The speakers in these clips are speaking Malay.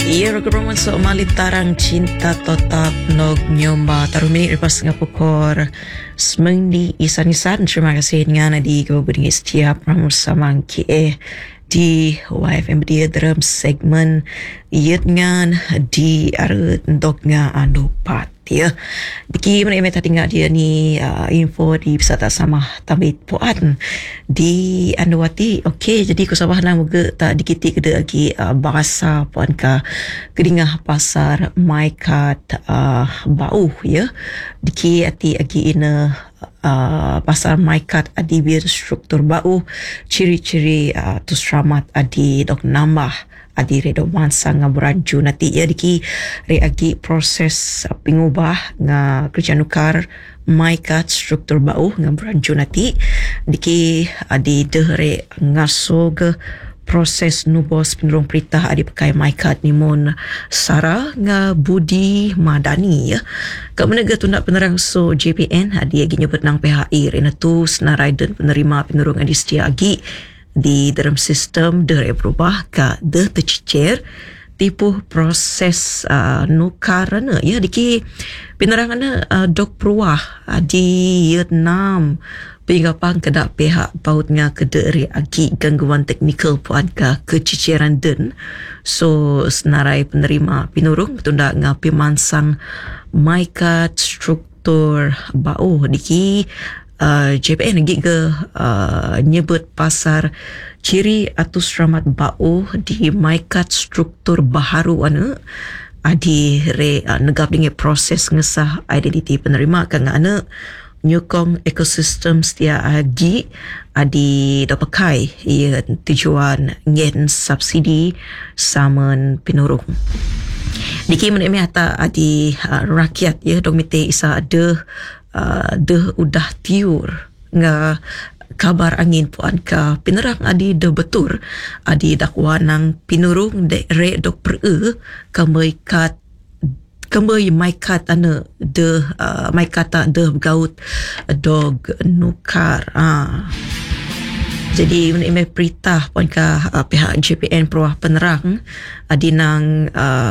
Ia rokeroman so malitarang cinta tetap nog nyomba taruh minit lepas ngapukor semendi isan-isan. Terima kasih dengan di kebuding setiap ramu samang KE di YFM dia dalam segmen iat ngan di arut untuk nga anupat ya. Diki mana tadi ngak dia ni info di wisata sama tambit puan di Anduwati. Okey, jadi ku sabah nak muga tak dikiti keda lagi bahasa puan ka kedingah pasar Maikat bau ya. Diki ati agi ina pasar Maikat adi bir struktur bau ciri-ciri tu selamat adi dok nambah adi redo mansa nga beranju nanti ya diki reagi proses pengubah nga kerja nukar Maikat struktur bau nga beranju nanti diki adi dehre ngaso ke proses nubos penurung perintah adi pakai Maikat nimon Sarah nga Budi Madani ya. Kak menega tundak penerang so JPN adi agi nyebut nang PHI rena tu senarai dan penerima penurung adi setia agi di dalam sistem dari berubah ke de tercecer tipu proses nukarana ya diki penerangan dok peruah di Vietnam pengapang kedak pihak bautnya kederi agi gangguan teknikal puan ke kececeran den so senarai penerima pinurung tunda ngapi mansang Maikat struktur bau diki JPN lagi ke nyebut pasar ciri atau selamat bau di Maikat struktur baharu ana adi re negap dengan proses ngesah identiti penerima kan ana nyukong ekosistem setia agi adi dapakai ia tujuan ngen subsidi saman pinurung. Diki menemui hata adi rakyat ya dong mite isa ada udah tiur nga kabar angin puan ka penerang adi de betul adi dakwanang pinurung de re dok per kamaikat kembali Maikat ana de Maikat tak de gaut dog nukar jadi menemui perintah puan ka pihak JPN peruah penerang adi nang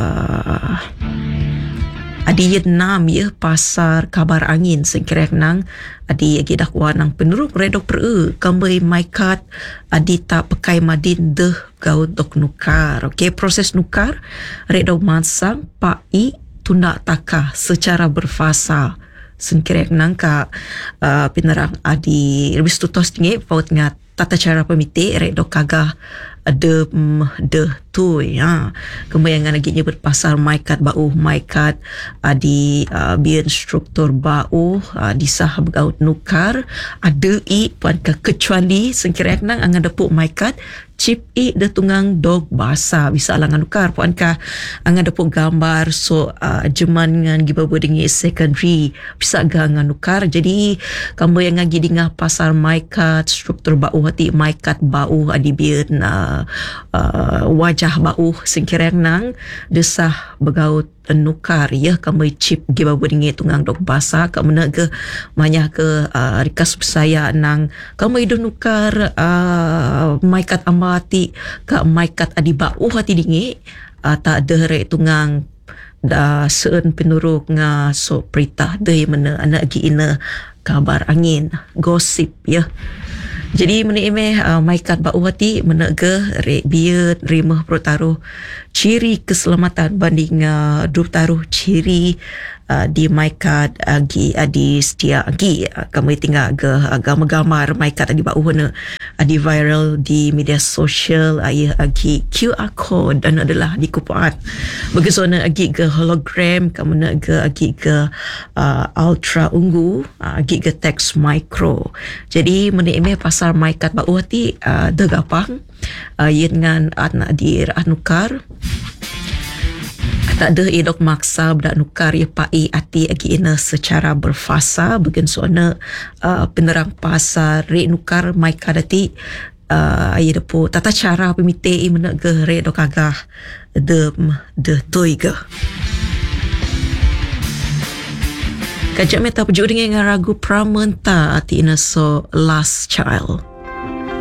adi Vietnam ya pasar kabar angin sengkerek nang adi agi dakwa nang penuruk redok per kembali Maikat adi tak pakai madin deh gaut dok nukar. Okey, proses nukar redok mansang pai tunda takah secara berfasa sengkerek nang ka penerang adi lebih tutos tinggi paut ngat tata cara pemiti redok kagah de tu ya kemudian lagi nyebut pasar Maikat bau Maikat adi bian struktur bau disah begaut nukar ada i puan kecuali sengkirek nang angan depuk Maikat chip i de tunggang dog bahasa bisa alangan nukar puan ka angan depuk gambar so jeman ngan giba bodingi secondary bisa gangan nukar jadi kamu yang ngagi dingah pasar Maikat struktur bau hati Maikat bau adi bian wajah bau singkirang nang desah begaut nukar ya kamu chip giba bodingi tunggang dok basa kamu nak ke banyak ke rikas saya nang kamu hidup nukar Maikat amati ke Maikat adi bau hati dingi tak ada rek tunggang seun penuruk nga so perintah deh mana anak gi ina kabar angin gosip ya. Jadi menikmati Maikat bau hati menega biar rimah pertaruh ciri keselamatan banding dua taruh ciri di Maikat agi adi setia agi kami tinggal gambar Maikat adi bau hana adi viral di media sosial ayah agi QR code dan adalah di kupuan bagisona agi ke hologram kamu nak agi ke ultra ungu agi ke teks micro jadi menikmati pasar Maikat bau hati degapang dengan anak di anukar tak ada idok maksa bedak nukar ya pai ati agi ina secara berfasa bagian soana penerang pasar re nukar Maikat ati ayah depo tata cara pemite i menak ge re dok agah de toiga kajak meta pejuk dengan ragu pramenta ati ina so last child.